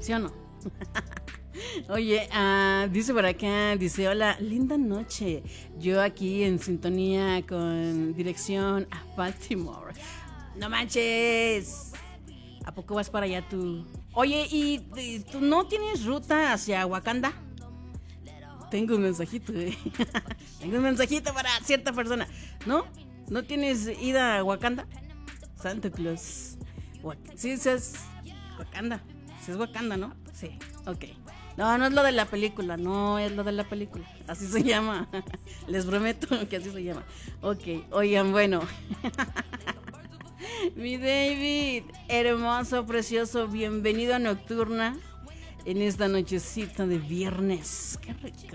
¿Sí o no? Oye, dice por acá, dice, hola, linda noche. Yo aquí en sintonía con dirección a Baltimore. No manches. ¿A poco vas para allá tú? Oye, ¿y tú no tienes ruta hacia Wakanda? Tengo un mensajito, Tengo un mensajito para cierta persona. ¿No? ¿No tienes ida a Wakanda? Santa Claus. Sí, sí es Wakanda. Sí es Wakanda, ¿no? Sí, ok. No, no es lo de la película, no es lo de la película. Así se llama. Les prometo que así se llama. Ok, oigan, bueno. Mi David, hermoso, precioso, bienvenido a Nocturna en esta nochecita de viernes. Qué rico.